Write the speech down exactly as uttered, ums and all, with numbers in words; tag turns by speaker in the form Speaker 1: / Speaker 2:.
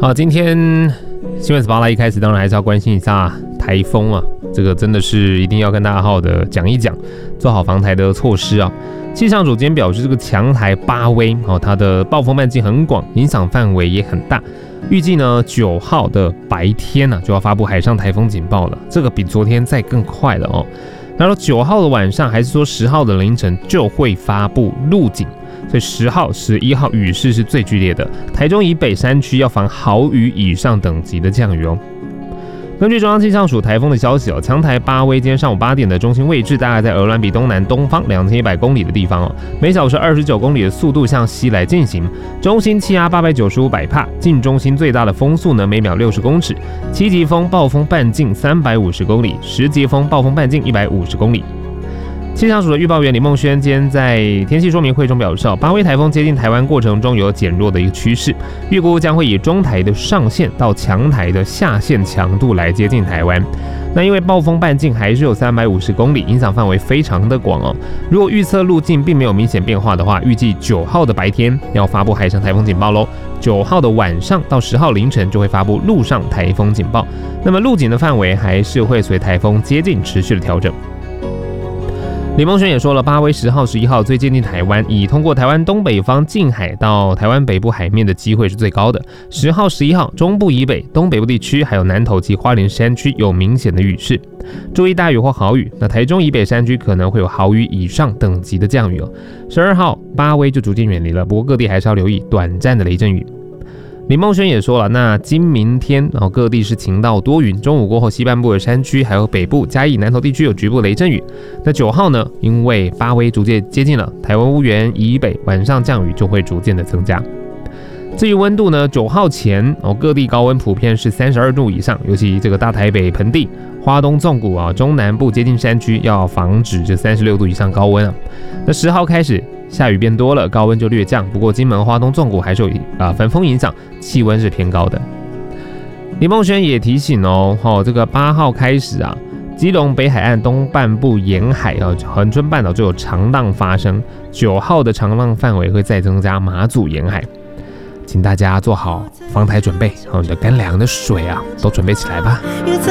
Speaker 1: 好，今天新闻 Spotlight 一开始当然还是要关心一下台风啊，这个真的是一定要跟大家好好的讲一讲，做好防台的措施啊。气象署今天表示，这个强台巴威哦，它的暴风半径很广，影响范围也很大。预计呢九号的白天呢、啊、就要发布海上台风警报了，这个比昨天再更快了哦。然后九号的晚上还是说十号的凌晨就会发布陆警。所以十号、十一号雨势是最剧烈的，台中以北山区要防豪雨以上等级的降雨哦。根据中央气象署台风的消息哦，强台巴威今天上午八点的中心位置大概在鹅銮鼻东南东方两千一百公里的地方哦，每小时二十九公里的速度向西来进行，中心气压八百九十五百帕，近中心最大的风速呢每秒六十公尺，七级风暴风半径三百五十公里，十级风暴风半径一百五十公里。气象署的预报员李梦轩今天在天气说明会中表示，巴威台风接近台湾过程中有减弱的一个趋势，预估将会以中台的上限到强台的下限强度来接近台湾。那因为暴风半径还是有三百五十公里，影响范围非常的广哦。如果预测路径并没有明显变化的话，预计九号的白天要发布海上台风警报喽，九号的晚上到十号凌晨就会发布陆上台风警报。那么陆警的范围还是会随台风接近持续的调整。李梦轩也说了，巴威十号、十一号最接近台湾，以通过台湾东北方近海到台湾北部海面的机会是最高的。十号、十一号中部以北、东北部地区还有南投及花莲山区有明显的雨势，注意大雨或豪雨。那台中以北山区可能会有豪雨以上等级的降雨哦。十二号巴威就逐渐远离了，不过各地还是要留意短暂的雷阵雨。李梦轩也说了，那今明天、哦、各地是晴到多云，中午过后西半部的山区还有北部嘉义南投地区有局部雷阵雨。那九号呢，因为巴威逐渐接近了台湾乌源以北，晚上降雨就会逐渐的增加。至于温度呢，九号前、哦、各地高温普遍是三十二度以上，尤其这个大台北盆地、花东纵谷啊、中南部接近山区要防止这三十六度以上高温啊。那十号开始下雨变多了，高温就略降，不过金门、花东纵谷还是有啊焚风影响，气温是偏高的。李梦轩也提醒哦，哦这个八号开始啊，基隆北海岸东半部沿海啊，恒春半岛就有长浪发生，九号的长浪范围会再增加马祖沿海，请大家做好防台准备，好，你的干粮的水啊都准备起来吧。